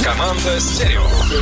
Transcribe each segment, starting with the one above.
Команда «Стерео».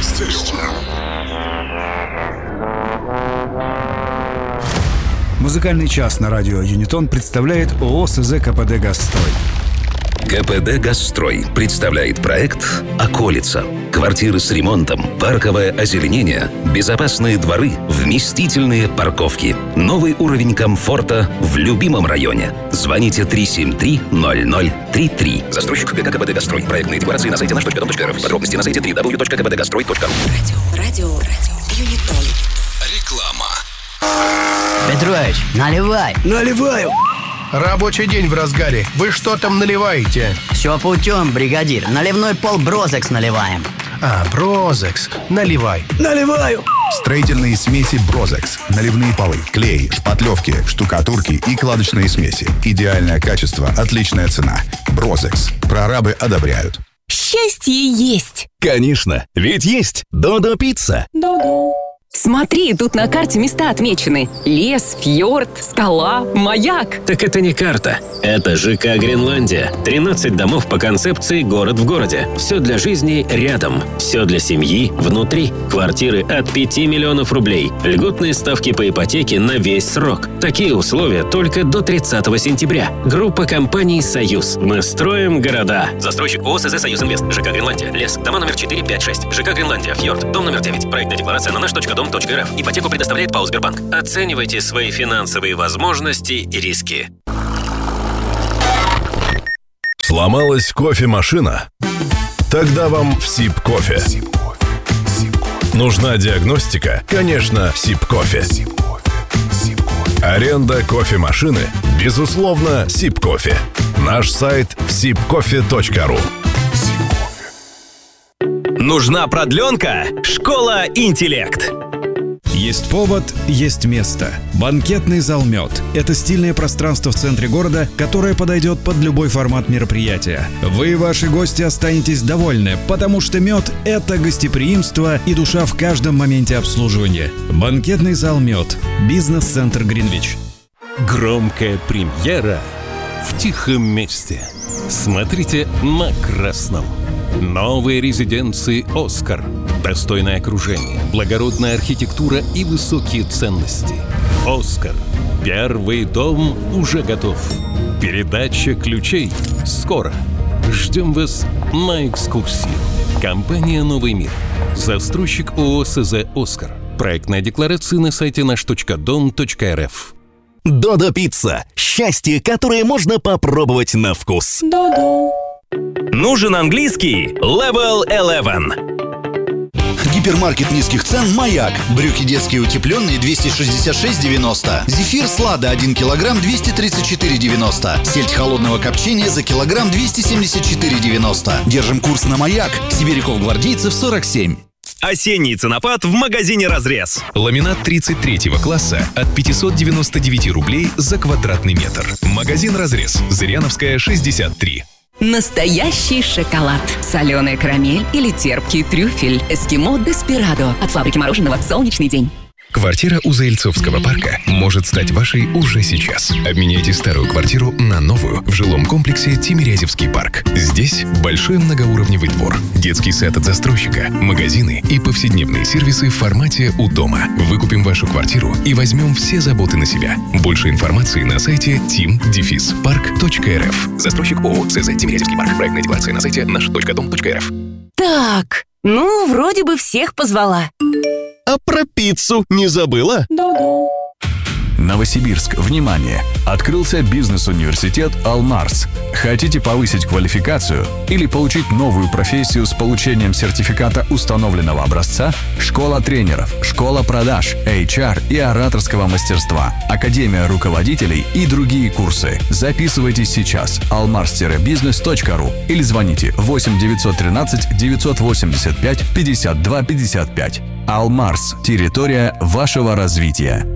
Музыкальный час на радио «Юнитон» представляет ООО СЗ КПД «Газстрой». КПД «Газстрой» представляет проект «Околица». Квартиры с ремонтом, парковое озеленение, безопасные дворы, вместительные парковки. Новый уровень комфорта в любимом районе. Звоните 373-0033. Застройщик ГК КПД «Газстрой». Проектные декларации на сайте наш.дом.рф. Подробности на сайте www.kpdgastroy.ru. Радио «Юнитон». Реклама. Петрович, наливай. Наливаю! Рабочий день в разгаре. Вы что там наливаете? Все путем, бригадир. Наливной пол Брозекс наливаем. Брозекс. Наливай. Наливаю! Строительные смеси «Брозекс». Наливные полы, клей, шпатлевки, штукатурки и кладочные смеси. Идеальное качество, отличная цена. «Брозекс». Прорабы одобряют. Счастье есть. Конечно, ведь есть Додо Пицца. Додо. Смотри, тут на карте места отмечены. Лес, фьорд, скала, маяк. Так это не карта. Это ЖК «Гренландия». 13 домов по концепции «Город в городе». Все для жизни рядом. Все для семьи внутри. Квартиры от 5 миллионов рублей. Льготные ставки по ипотеке на весь срок. Такие условия только до 30 сентября. Группа компаний «Союз». Мы строим города. Застройщик ООО СЗ «Союз Инвест». ЖК «Гренландия». Лес. Дома номер 4, 5, 6. ЖК «Гренландия». Фьорд. Дом номер 9. Проектная декларация на наш.дом.рф. Ипотеку предоставляет ПАО «Сбербанк». Оценивайте свои финансовые возможности и риски. Сломалась кофемашина? Тогда вам СибКофе. Нужна диагностика? Конечно, СибКофе. Аренда кофемашины? Безусловно, СибКофе. Наш сайт sibcofe.ru. Нужна продленка? Школа «Интеллект». Есть повод, есть место. Банкетный зал «Мед» — это стильное пространство в центре города, которое подойдет под любой формат мероприятия. Вы и ваши гости останетесь довольны, потому что «Мед» — это гостеприимство и душа в каждом моменте обслуживания. Банкетный зал «Мед». Бизнес-центр «Гринвич». Громкая премьера в тихом месте. Смотрите на красном. Новые резиденции «Оскар». Достойное окружение, благородная архитектура и высокие ценности. «Оскар». Первый дом уже готов. Передача ключей скоро. Ждем вас на экскурсии. Компания «Новый мир». Застройщик ООО СЗ «Оскар». Проектная декларация на сайте наш.дом.рф. Додо Пицца. Счастье, которое можно попробовать на вкус. Додо. Нужен английский? Level 11. Гипермаркет низких цен «Маяк». Брюки детские утепленные 266,90. Зефир «Слада» 1 килограмм 234,90. Сельдь холодного копчения за килограмм 274,90. Держим курс на «Маяк». Сибиряков-Гвардейцев 47. Осенний ценопад в магазине «Разрез». Ламинат 33-го класса от 599 рублей за квадратный метр. Магазин «Разрез». Зыряновская, 63. Настоящий шоколад. Соленая карамель или терпкий трюфель. Эскимо Деспирадо. От фабрики мороженого «Солнечный день». Квартира у Заильцовского парка может стать вашей уже сейчас. Обменяйте старую квартиру на новую в жилом комплексе Тимирязевский парк. Здесь большой многоуровневый двор, детский сад от застройщика, магазины и повседневные сервисы в формате «У дома». Выкупим вашу квартиру и возьмем все заботы на себя. Больше информации на сайте tim-park.rf. Застройщик ООО СЗ Тимирязевский парк. Проектная декларация на сайте наш.дом.рф. Так, вроде бы всех позвала. А про пиццу не забыла? Да-да. Новосибирск, внимание! Открылся бизнес-университет «Алмарс». Хотите повысить квалификацию или получить новую профессию с получением сертификата установленного образца? Школа тренеров, школа продаж, HR и ораторского мастерства, академия руководителей и другие курсы. Записывайтесь сейчас. almars-business.ru или звоните 8 913 985 52 55. «Алмарс» – территория вашего развития.